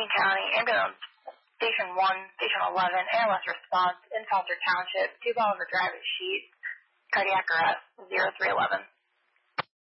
Union County, ambulance, Station 1, Station 11, ALS response in Foster Township, 2 Bolivar Drive at Sheet, cardiac arrest, 0311.